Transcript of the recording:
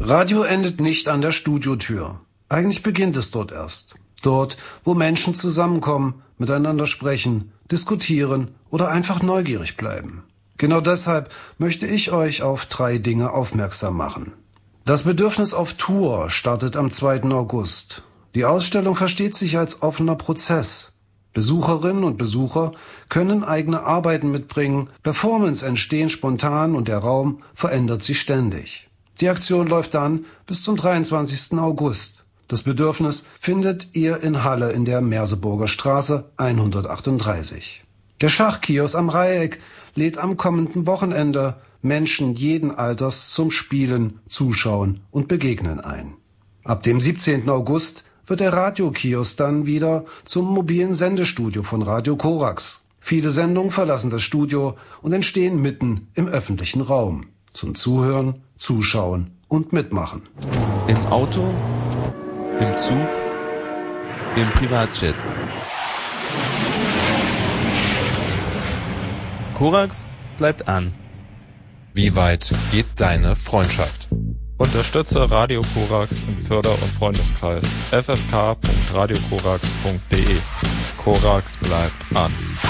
Radio endet nicht an der Studiotür. Eigentlich beginnt es dort erst. Dort, wo Menschen zusammenkommen, miteinander sprechen, diskutieren oder einfach neugierig bleiben. Genau deshalb möchte ich euch auf 3 Dinge aufmerksam machen. Das Bedürfnis auf Tour startet am 2. August. Die Ausstellung versteht sich als offener Prozess. Besucherinnen und Besucher können eigene Arbeiten mitbringen, Performances entstehen spontan und der Raum verändert sich ständig. Die Aktion läuft dann bis zum 23. August. Das Bedürfnis findet ihr in Halle in der Merseburger Straße 138. Der Schachkiosk am Dreieck lädt am kommenden Wochenende Menschen jeden Alters zum Spielen, Zuschauen und Begegnen ein. Ab dem 17. August wird der Radiokiosk dann wieder zum mobilen Sendestudio von Radio Korax. Viele Sendungen verlassen das Studio und entstehen mitten im öffentlichen Raum. Zum Zuhören, Zuschauen und Mitmachen. Im Auto, im Zug, im Privatjet. Korax bleibt an. Wie weit geht deine Freundschaft? Unterstütze Radio Korax im Förder- und Freundeskreis ffk.radiokorax.de. Korax bleibt an.